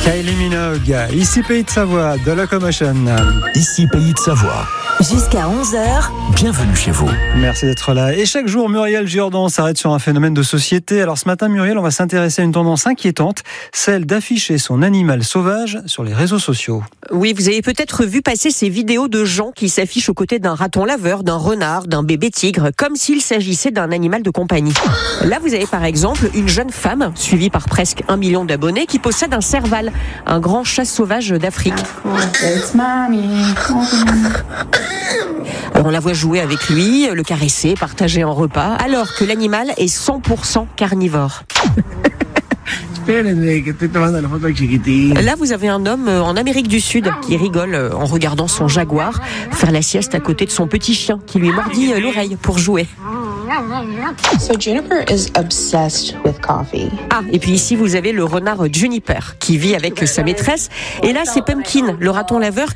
Kylie Minogue, ici Pays de Savoie, de Locomotion. Ici Pays de Savoie. Jusqu'à 11h. Bienvenue chez vous. Merci d'être là. Et chaque jour, Muriel Jourdan s'arrête sur un phénomène de société. Alors ce matin, Muriel, on va s'intéresser à une tendance inquiétante, celle d'afficher son animal sauvage sur les réseaux sociaux. Oui, vous avez peut-être vu passer ces vidéos de gens qui s'affichent aux côtés d'un raton laveur, d'un renard, d'un bébé tigre, comme s'il s'agissait d'un animal de compagnie. Là, vous avez par exemple une jeune femme, suivie par presque 1 million d'abonnés, qui possède un serval, un grand chat sauvage d'Afrique. Alors on la voit jouer avec lui, le caresser, partager un repas, alors que l'animal est 100% carnivore. Là, vous avez un homme en Amérique du Sud qui rigole en regardant son jaguar faire la sieste à côté de son petit chien qui lui mordit l'oreille pour jouer. So Juniper is obsessed with coffee. Ah, et puis ici, vous avez le renard Juniper qui vit avec sa maîtresse. Et là, c'est Pumpkin, le raton laveur,